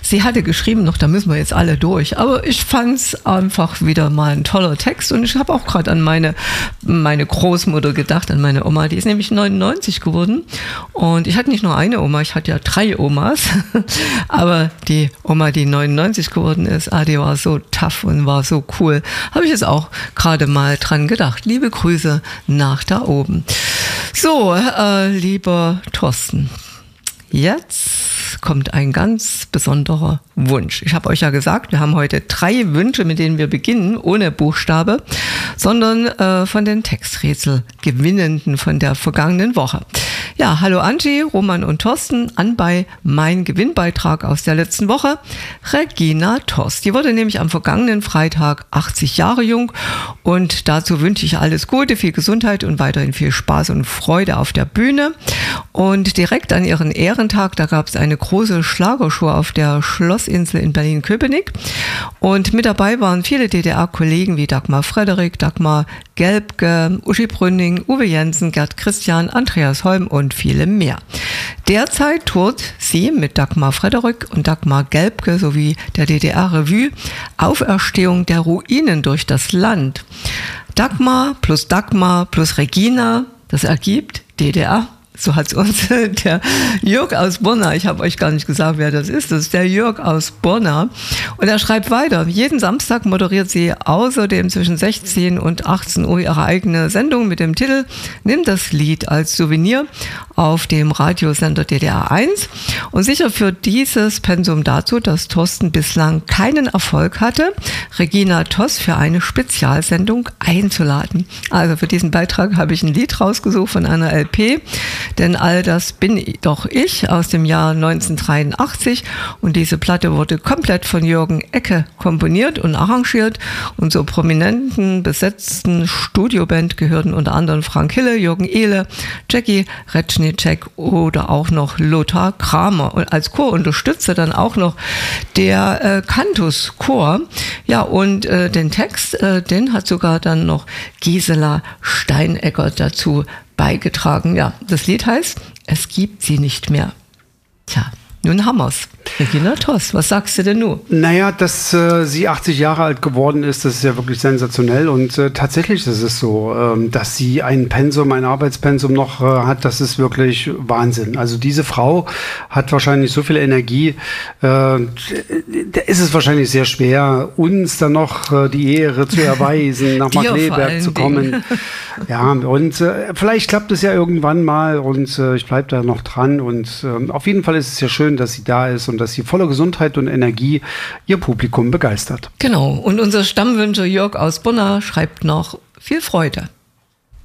Sie hatte geschrieben noch, da müssen wir jetzt alle durch. Aber ich fand es einfach wieder mal ein toller Text. Und ich habe auch gerade an meine Großmutter gedacht, an meine Oma. Die ist nämlich 99 geworden. Und ich hatte nicht nur eine Oma, ich hatte ja 3 Omas. Aber die Oma, die 99 geworden ist, die war so tough und war so cool. Habe ich jetzt auch gerade mal dran gedacht. Liebe Grüße nach da oben. So, lieber Thorsten, jetzt kommt ein ganz besonderer Wunsch. Ich habe euch ja gesagt, wir haben heute 3 Wünsche, mit denen wir beginnen, ohne Buchstabe, sondern von den Texträtselgewinnenden von der vergangenen Woche. Ja, hallo Angie, Roman und Thorsten, anbei mein Gewinnbeitrag aus der letzten Woche, Regina Tost. Die wurde nämlich am vergangenen Freitag 80 Jahre jung und dazu wünsche ich alles Gute, viel Gesundheit und weiterhin viel Spaß und Freude auf der Bühne. Und direkt an ihren Ehrentag, da gab es eine große Schlagershow auf der Schlossinsel in Berlin-Köpenick und mit dabei waren viele DDR-Kollegen wie Dagmar Frederik, Dagmar Gelbke, Uschi Brünning, Uwe Jensen, Gerd Christian, Andreas Holm und viele mehr. Derzeit tourt sie mit Dagmar Frederik und Dagmar Gelbke sowie der DDR-Revue Auferstehung der Ruinen durch das Land. Dagmar plus Regina, das ergibt DDR. So hat es uns der Jörg aus Borna, ich habe euch gar nicht gesagt, wer das ist der Jörg aus Borna. Und er schreibt weiter, jeden Samstag moderiert sie außerdem zwischen 16 und 18 Uhr ihre eigene Sendung mit dem Titel Nimm das Lied als Souvenir auf dem Radiosender DDR 1 und sicher führt dieses Pensum dazu, dass Thorsten bislang keinen Erfolg hatte, Regina Tost für eine Spezialsendung einzuladen. Also für diesen Beitrag habe ich ein Lied rausgesucht von einer LP, denn all das bin doch ich aus dem Jahr 1983 und diese Platte wurde komplett von Jürgen Ecke komponiert und arrangiert und zur prominenten besetzten Studioband gehörten unter anderem Frank Hille, Jürgen Ehle, Jackie Retschnicek oder auch noch Lothar Kramer und als Chorunterstützer dann auch noch der Cantus Chor. Ja, und den Text, den hat sogar dann noch Gisela Steinegger dazu beigetragen. Ja, das Lied heißt, es gibt sie nicht mehr. Tja, nun haben wir's. Regina Tost, was sagst du denn nun? Naja, dass sie 80 Jahre alt geworden ist, das ist ja wirklich sensationell und tatsächlich ist es so, dass sie ein Arbeitspensum noch hat, das ist wirklich Wahnsinn. Also diese Frau hat wahrscheinlich so viel Energie, da ist es wahrscheinlich sehr schwer, uns dann noch die Ehre zu erweisen, nach Markkleeberg zu kommen. Ja, und vielleicht klappt es ja irgendwann mal und ich bleibe da noch dran und auf jeden Fall ist es ja schön, dass sie da ist und dass sie voller Gesundheit und Energie ihr Publikum begeistert. Genau, und unser Stammwünscher Jörg aus Bonner schreibt noch viel Freude.